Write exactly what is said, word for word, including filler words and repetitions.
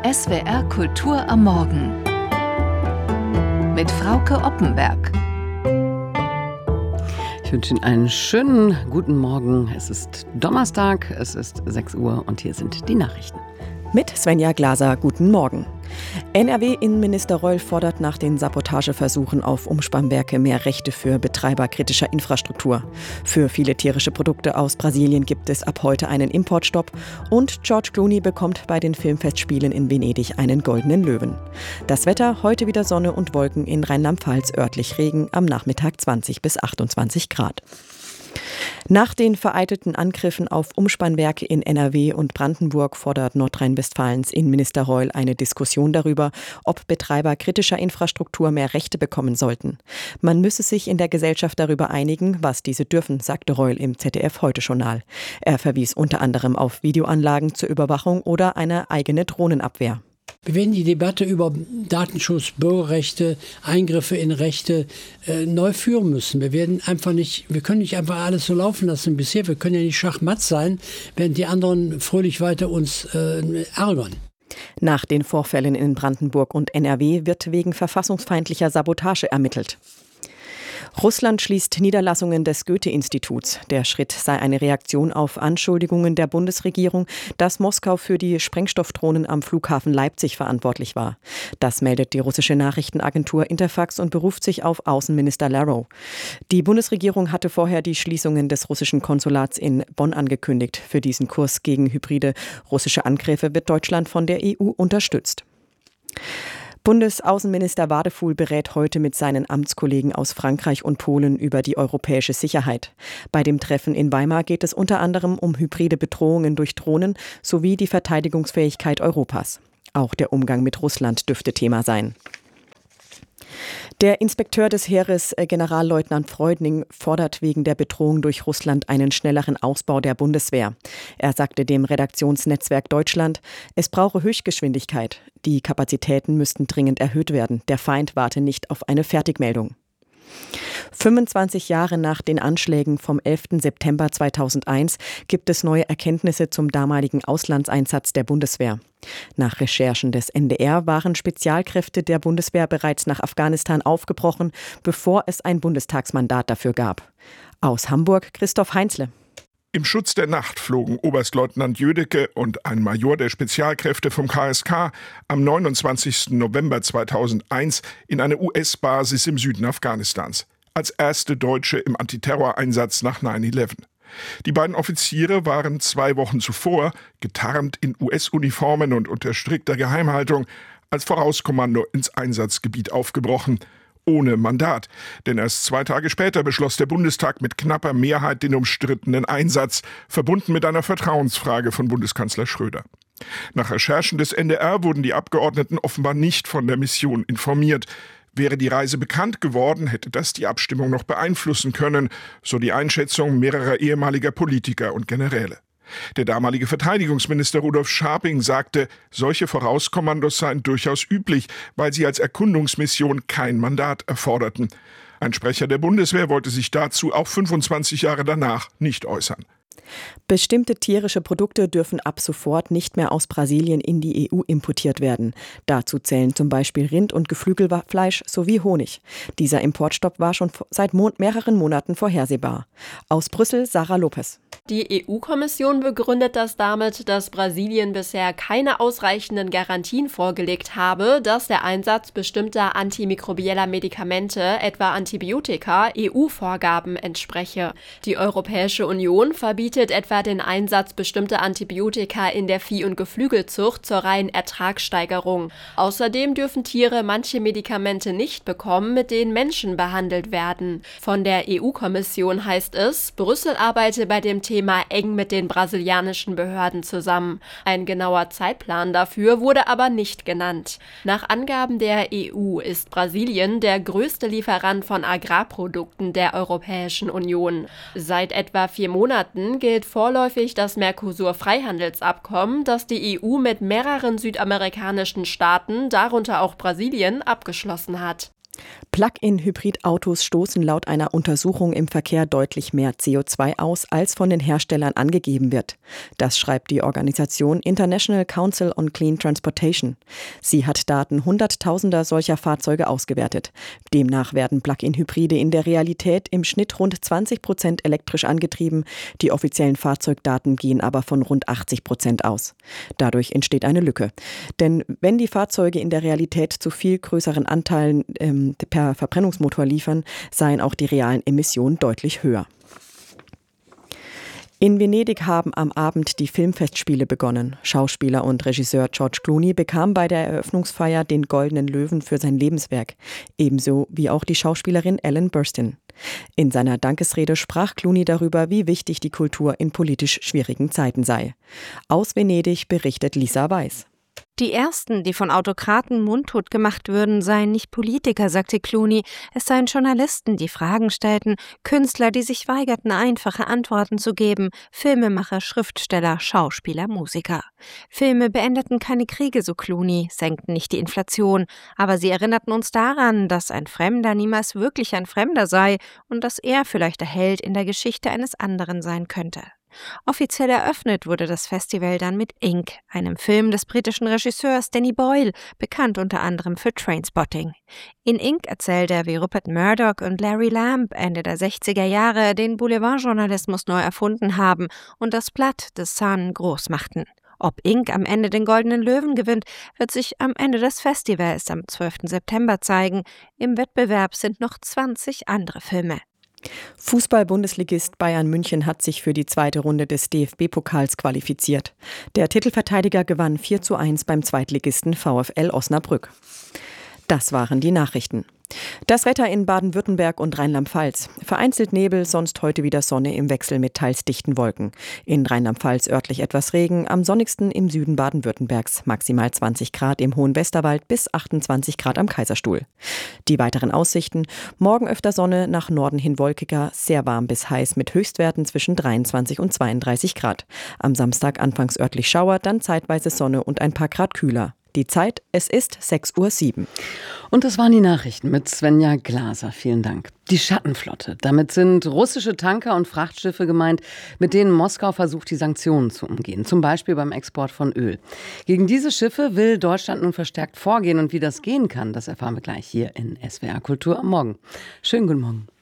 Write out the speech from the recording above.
S W R Kultur am Morgen mit Frauke Oppenberg. Ich wünsche Ihnen einen schönen guten Morgen. Es ist Donnerstag, es ist sechs Uhr und hier sind die Nachrichten. Mit Svenja Glaser, guten Morgen. N R W-Innenminister Reul fordert nach den Sabotageversuchen auf Umspannwerke mehr Rechte für Betreiber kritischer Infrastruktur. Für viele tierische Produkte aus Brasilien gibt es ab heute einen Importstopp und George Clooney bekommt bei den Filmfestspielen in Venedig einen goldenen Löwen. Das Wetter, heute wieder Sonne und Wolken, in Rheinland-Pfalz örtlich Regen, am Nachmittag zwanzig bis achtundzwanzig Grad. Nach den vereitelten Angriffen auf Umspannwerke in N R W und Brandenburg fordert Nordrhein-Westfalens Innenminister Reul eine Diskussion darüber, ob Betreiber kritischer Infrastruktur mehr Rechte bekommen sollten. Man müsse sich in der Gesellschaft darüber einigen, was diese dürfen, sagte Reul im Z D F-Heute-Journal. Er verwies unter anderem auf Videoanlagen zur Überwachung oder eine eigene Drohnenabwehr. Wir werden die Debatte über Datenschutz, Bürgerrechte, Eingriffe in Rechte äh, neu führen müssen. Wir werden einfach nicht, wir können nicht einfach alles so laufen lassen wie bisher. Wir können ja nicht schachmatt sein, während die anderen fröhlich weiter uns äh, ärgern. Nach den Vorfällen in Brandenburg und N R W wird wegen verfassungsfeindlicher Sabotage ermittelt. Russland schließt Niederlassungen des Goethe-Instituts. Der Schritt sei eine Reaktion auf Anschuldigungen der Bundesregierung, dass Moskau für die Sprengstoffdrohnen am Flughafen Leipzig verantwortlich war. Das meldet die russische Nachrichtenagentur Interfax und beruft sich auf Außenminister Lavrov. Die Bundesregierung hatte vorher die Schließungen des russischen Konsulats in Bonn angekündigt. Für diesen Kurs gegen hybride russische Angriffe wird Deutschland von der E U unterstützt. Bundesaußenminister Wadefuhl berät heute mit seinen Amtskollegen aus Frankreich und Polen über die europäische Sicherheit. Bei dem Treffen in Weimar geht es unter anderem um hybride Bedrohungen durch Drohnen sowie die Verteidigungsfähigkeit Europas. Auch der Umgang mit Russland dürfte Thema sein. Der Inspekteur des Heeres, Generalleutnant Freudning, fordert wegen der Bedrohung durch Russland einen schnelleren Ausbau der Bundeswehr. Er sagte dem Redaktionsnetzwerk Deutschland, es brauche Höchstgeschwindigkeit. Die Kapazitäten müssten dringend erhöht werden. Der Feind warte nicht auf eine Fertigmeldung. fünfundzwanzig Jahre nach den Anschlägen vom elften September zweitausendeins gibt es neue Erkenntnisse zum damaligen Auslandseinsatz der Bundeswehr. Nach Recherchen des N D R waren Spezialkräfte der Bundeswehr bereits nach Afghanistan aufgebrochen, bevor es ein Bundestagsmandat dafür gab. Aus Hamburg Christoph Heinzle. Im Schutz der Nacht flogen Oberstleutnant Jödecke und ein Major der Spezialkräfte vom K S K am neunundzwanzigsten November zweitausendeins in eine U S-Basis im Süden Afghanistans. Als erste Deutsche im Antiterroreinsatz nach neun elf. Die beiden Offiziere waren zwei Wochen zuvor, getarnt in U S-Uniformen und unter strikter Geheimhaltung, als Vorauskommando ins Einsatzgebiet aufgebrochen. Ohne Mandat. Denn erst zwei Tage später beschloss der Bundestag mit knapper Mehrheit den umstrittenen Einsatz, verbunden mit einer Vertrauensfrage von Bundeskanzler Schröder. Nach Recherchen des N D R wurden die Abgeordneten offenbar nicht von der Mission informiert. Wäre die Reise bekannt geworden, hätte das die Abstimmung noch beeinflussen können, so die Einschätzung mehrerer ehemaliger Politiker und Generäle. Der damalige Verteidigungsminister Rudolf Scharping sagte, solche Vorauskommandos seien durchaus üblich, weil sie als Erkundungsmission kein Mandat erforderten. Ein Sprecher der Bundeswehr wollte sich dazu auch fünfundzwanzig Jahre danach nicht äußern. Bestimmte tierische Produkte dürfen ab sofort nicht mehr aus Brasilien in die E U importiert werden. Dazu zählen zum Beispiel Rind- und Geflügelfleisch sowie Honig. Dieser Importstopp war schon seit mo- mehreren Monaten vorhersehbar. Aus Brüssel Sarah Lopez. Die E U-Kommission begründet das damit, dass Brasilien bisher keine ausreichenden Garantien vorgelegt habe, dass der Einsatz bestimmter antimikrobieller Medikamente, etwa Antibiotika, E U-Vorgaben entspreche. Die Europäische Union verbietet etwa den Einsatz bestimmter Antibiotika in der Vieh- und Geflügelzucht zur reinen Ertragssteigerung. Außerdem dürfen Tiere manche Medikamente nicht bekommen, mit denen Menschen behandelt werden. Von der E U-Kommission heißt es, Brüssel arbeite bei dem Thema eng mit den brasilianischen Behörden zusammen. Ein genauer Zeitplan dafür wurde aber nicht genannt. Nach Angaben der E U ist Brasilien der größte Lieferant von Agrarprodukten der Europäischen Union. Seit etwa vier Monaten gilt vorläufig das Mercosur-Freihandelsabkommen, das die E U mit mehreren südamerikanischen Staaten, darunter auch Brasilien, abgeschlossen hat. Plug-in-Hybrid-Autos stoßen laut einer Untersuchung im Verkehr deutlich mehr C O zwei aus, als von den Herstellern angegeben wird. Das schreibt die Organisation International Council on Clean Transportation. Sie hat Daten Hunderttausender solcher Fahrzeuge ausgewertet. Demnach werden Plug-in-Hybride in der Realität im Schnitt rund zwanzig Prozent elektrisch angetrieben. Die offiziellen Fahrzeugdaten gehen aber von rund achtzig Prozent aus. Dadurch entsteht eine Lücke. Denn wenn die Fahrzeuge in der Realität zu viel größeren Anteilen ähm, per Verbrennungsmotor liefern, seien auch die realen Emissionen deutlich höher. In Venedig haben am Abend die Filmfestspiele begonnen. Schauspieler und Regisseur George Clooney bekam bei der Eröffnungsfeier den Goldenen Löwen für sein Lebenswerk, ebenso wie auch die Schauspielerin Ellen Burstyn. In seiner Dankesrede sprach Clooney darüber, wie wichtig die Kultur in politisch schwierigen Zeiten sei. Aus Venedig berichtet Lisa Weiß. Die Ersten, die von Autokraten mundtot gemacht würden, seien nicht Politiker, sagte Clooney. Es seien Journalisten, die Fragen stellten, Künstler, die sich weigerten, einfache Antworten zu geben, Filmemacher, Schriftsteller, Schauspieler, Musiker. Filme beendeten keine Kriege, so Clooney, senkten nicht die Inflation, aber sie erinnerten uns daran, dass ein Fremder niemals wirklich ein Fremder sei und dass er vielleicht der Held in der Geschichte eines anderen sein könnte. Offiziell eröffnet wurde das Festival dann mit Ink, einem Film des britischen Regisseurs Danny Boyle, bekannt unter anderem für Trainspotting. In Ink erzählt er, wie Rupert Murdoch und Larry Lamb Ende der sechziger Jahre den Boulevardjournalismus neu erfunden haben und das Blatt The Sun groß machten. Ob Ink am Ende den Goldenen Löwen gewinnt, wird sich am Ende des Festivals am zwölften September zeigen. Im Wettbewerb sind noch zwanzig andere Filme. Fußball-Bundesligist Bayern München hat sich für die zweite Runde des D F B-Pokals qualifiziert. Der Titelverteidiger gewann vier zu eins beim Zweitligisten VfL Osnabrück. Das waren die Nachrichten. Das Wetter in Baden-Württemberg und Rheinland-Pfalz. Vereinzelt Nebel, sonst heute wieder Sonne im Wechsel mit teils dichten Wolken. In Rheinland-Pfalz örtlich etwas Regen, am sonnigsten im Süden Baden-Württembergs. Maximal zwanzig Grad im Hohen Westerwald bis achtundzwanzig Grad am Kaiserstuhl. Die weiteren Aussichten: Morgen öfter Sonne, nach Norden hin wolkiger, sehr warm bis heiß mit Höchstwerten zwischen dreiundzwanzig und zweiunddreißig Grad. Am Samstag anfangs örtlich Schauer, dann zeitweise Sonne und ein paar Grad kühler. Die Zeit, es ist sechs Uhr sieben. Und das waren die Nachrichten mit Svenja Glaser. Vielen Dank. Die Schattenflotte. Damit sind russische Tanker und Frachtschiffe gemeint, mit denen Moskau versucht, die Sanktionen zu umgehen. Zum Beispiel beim Export von Öl. Gegen diese Schiffe will Deutschland nun verstärkt vorgehen. Und wie das gehen kann, das erfahren wir gleich hier in S W R Kultur am Morgen. Schönen guten Morgen.